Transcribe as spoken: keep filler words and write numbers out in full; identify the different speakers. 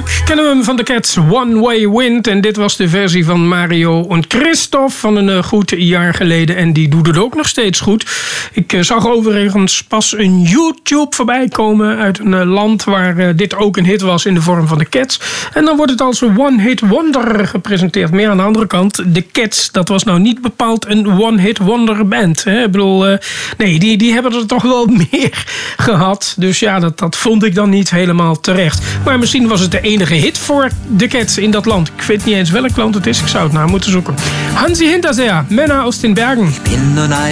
Speaker 1: Natuurlijk kennen we hem van de Cats, One Way Wind. En dit was de versie van Mario en Christophe van een uh, goed jaar geleden. En die doet het ook nog steeds goed. Ik uh, zag overigens pas een YouTube voorbij komen uit een uh, land waar uh, dit ook een hit was in de vorm van de Cats. En dan wordt het als een one-hit wonder gepresenteerd. Maar aan de andere kant, de Cats, dat was nou niet bepaald een one-hit wonder band. Hè? Ik bedoel, uh, nee, die, die hebben er toch wel meer gehad. Dus ja, dat, dat vond ik dan niet helemaal terecht. Maar misschien was het de enige hit voor de Cats in dat land. Ik weet niet eens welk land het is. Ik zou het naar moeten zoeken. Hansi Hinterseer, Männer aus den Bergen.